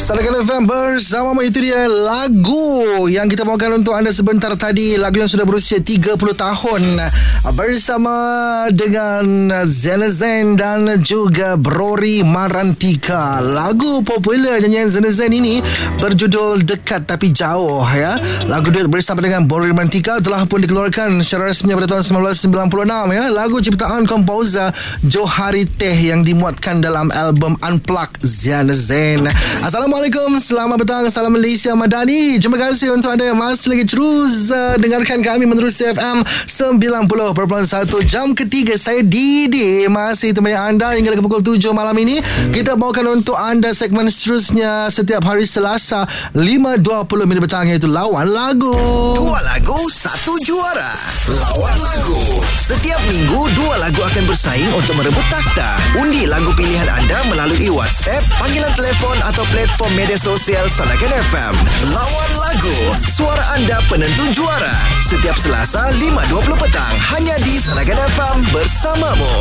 Salakan FM bersama itu dia lagu yang kita bawakan untuk anda sebentar tadi. Lagu yang sudah berusia 30 tahun bersama dengan Zenesen dan juga Brori Marantika. Lagu popular nyanyian Zenesen ini berjudul Dekat Tapi Jauh ya. Lagu duet bersama dengan Brori Marantika telah pun dikeluarkan secara rasmi pada tahun 1996 ya. Lagu ciptaan komposer Johari Teh yang dimuatkan dalam album Unplugged Zenesen. Assalamualaikum, selamat petang, salam Malaysia Madani. Terima kasih untuk anda yang masih lagi terus dengarkan kami menerusi FM 90.1. Jam ketiga saya Didi masih temani anda hingga ke pukul 7 malam ini. Kita bawakan untuk anda segmen seterusnya setiap hari Selasa 5.20 minit petang, iaitu Lawan Lagu. Dua lagu, satu juara. Lawan Lagu. Setiap minggu, dua lagu akan bersaing untuk merebut takhta. Undi lagu pilihan anda melalui WhatsApp, panggilan telefon atau platform media sosial Salakan FM. Lawan Lagu. Suara anda penentu juara. Setiap Selasa 5.20 petang hanya di Salakan FM bersamamu.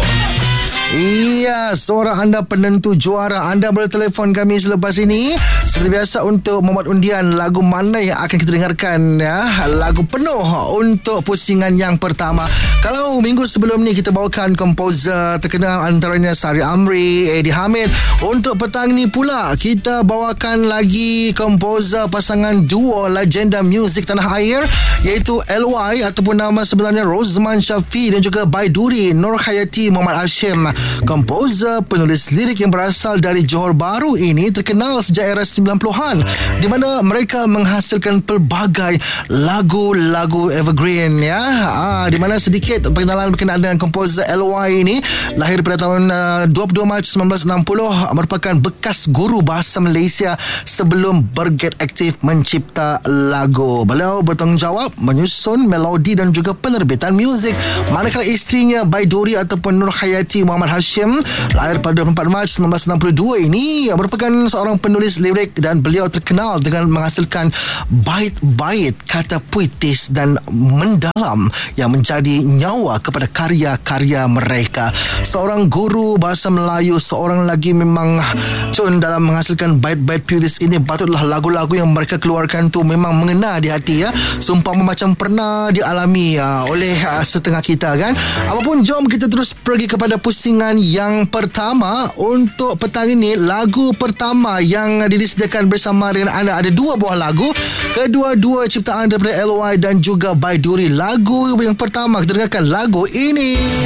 Iya, suara anda penentu juara. Anda boleh telefon kami selepas ini seperti biasa untuk membuat undian lagu mana yang akan kita dengarkan ya. Lagu penuh untuk pusingan yang pertama. Kalau minggu sebelum ni kita bawakan komposer terkenal antaranya Sari Amri, Eddie Hamid. Untuk petang ni pula kita bawakan lagi komposer pasangan duo legenda muzik tanah air, iaitu LY ataupun nama sebenarnya Rozman Syafi dan juga Baiduri Nur Hayati Muhammad Hashim. Komposer penulis lirik yang berasal dari Johor Bahru ini terkenal sejak era 90-an, di mana mereka menghasilkan pelbagai lagu-lagu evergreen ya. Di mana sedikit perkenalan berkenaan dengan komposer LY ini. Lahir pada tahun 22 Mac 1960, merupakan bekas guru bahasa Malaysia sebelum berget aktif mencipta lagu. Beliau bertanggungjawab menyusun melodi dan juga penerbitan muzik, manakala isterinya Baiduri ataupun Nur Hayati Muhammad Hashim lahir pada 24 Mac 1962 ini merupakan seorang penulis lirik dan beliau terkenal dengan menghasilkan bait-bait kata puitis dan mendalam yang menjadi nyawa kepada karya-karya mereka. Seorang guru bahasa Melayu, seorang lagi memang cun dalam menghasilkan bait-bait puitis ini. Patutlah lagu-lagu yang mereka keluarkan tu memang mengena di hati ya. Seumpama macam pernah dialami oleh setengah kita kan. Apapun, jom kita terus pergi kepada pusingan yang pertama. Untuk petang ini, lagu pertama yang disediakan bersama dengan anda ada dua buah lagu, kedua-dua ciptaan daripada LY dan juga Baiduri. Lagu yang pertama kita dengarkan lagu ini.